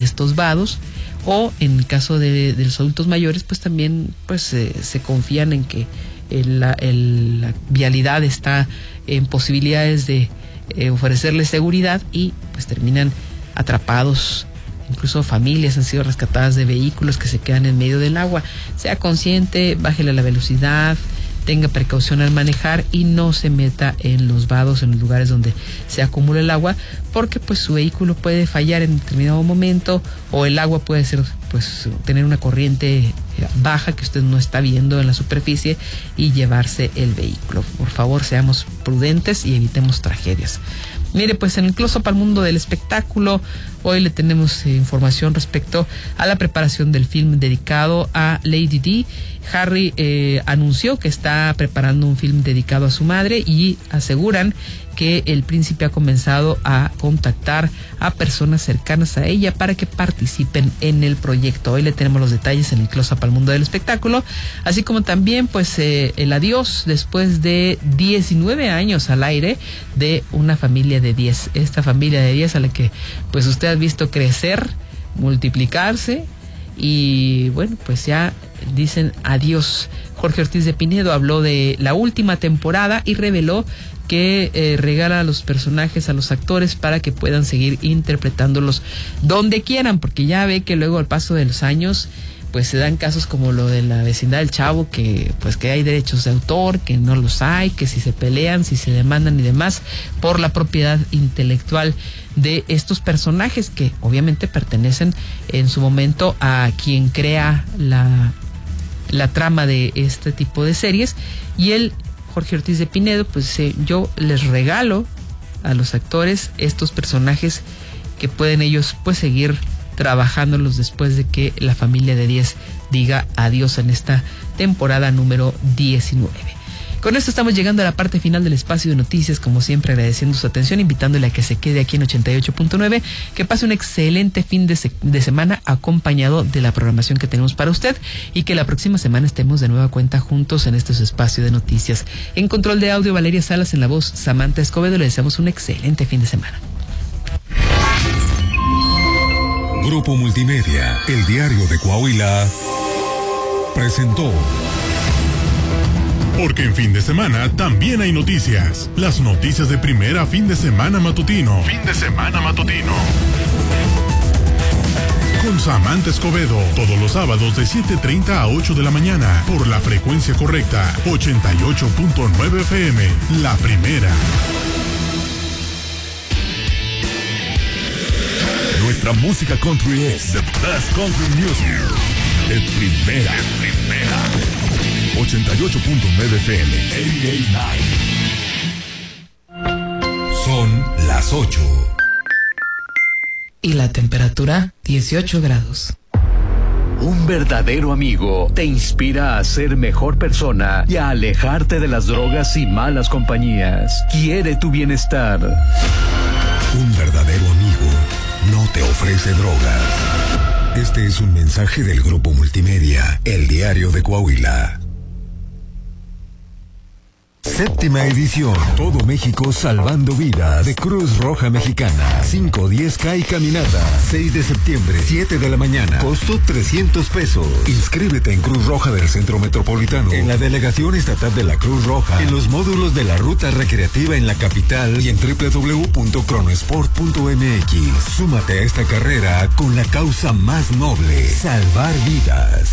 estos vados, o en el caso de los adultos mayores, pues también pues se confían en que la vialidad está en posibilidades de ofrecerles seguridad y pues terminan atrapados. Incluso familias han sido rescatadas de vehículos que se quedan en medio del agua. Sea consciente, bájele la velocidad, tenga precaución al manejar y no se meta en los vados, en los lugares donde se acumula el agua, porque pues su vehículo puede fallar en determinado momento, o el agua puede ser pues tener una corriente baja que usted no está viendo en la superficie y llevarse el vehículo. Por favor, seamos prudentes y evitemos tragedias. Mire, pues en el close-up al mundo del espectáculo, hoy le tenemos información respecto a la preparación del film dedicado a Lady Di. Harry anunció que está preparando un film dedicado a su madre y aseguran que el príncipe ha comenzado a contactar a personas cercanas a ella para que participen en el proyecto. Hoy le tenemos los detalles en el close-up al mundo del espectáculo, así como también pues el adiós después de 19 años al aire de una familia de 10. Esta familia de 10 a la que pues usted ha visto crecer, multiplicarse y bueno, pues ya dicen adiós. Jorge Ortiz de Pinedo habló de la última temporada y reveló que regala a los personajes, a los actores, para que puedan seguir interpretándolos donde quieran, porque ya ve que luego al paso de los años pues se dan casos como lo de la vecindad del Chavo, que pues que hay derechos de autor, que no los hay, que si se pelean, si se demandan y demás por la propiedad intelectual de estos personajes que obviamente pertenecen en su momento a quien crea la trama de este tipo de series. Y él, Jorge Ortiz de Pinedo, pues yo les regalo a los actores estos personajes que pueden ellos pues seguir trabajándolos después de que la familia de 10 diga adiós en esta temporada número 19. Con esto estamos llegando a la parte final del espacio de noticias, como siempre agradeciendo su atención, invitándole a que se quede aquí en 88.9, que pase un excelente fin de semana acompañado de la programación que tenemos para usted y que la próxima semana estemos de nueva cuenta juntos en este espacio de noticias. En control de audio, Valeria Salas, en la voz, Samantha Escobedo, le deseamos un excelente fin de semana. Grupo Multimedia, el diario de Coahuila, presentó. Porque en fin de semana también hay noticias. Las noticias de primera fin de semana matutino. Fin de semana matutino. Con Samantha Escobedo, todos los sábados de 7:30 a 8 de la mañana, por la frecuencia correcta, 88.9 FM, la primera. Nuestra música country es the best country music. De primera. 88.9 FM. 88.9. Son las 8. Y la temperatura, 18 grados. Un verdadero amigo te inspira a ser mejor persona y a alejarte de las drogas y malas compañías. Quiere tu bienestar. Un verdadero amigo no te ofrece drogas. Este es un mensaje del Grupo Multimedia, el diario de Coahuila. Séptima edición. Todo México salvando vida de Cruz Roja Mexicana. 5, 10K y caminata. 6 de septiembre, 7 de la mañana. Costo 300 pesos. Inscríbete en Cruz Roja del Centro Metropolitano, en la Delegación Estatal de la Cruz Roja, en los módulos de la Ruta Recreativa en la capital y en www.cronosport.mx. Súmate a esta carrera con la causa más noble: salvar vidas.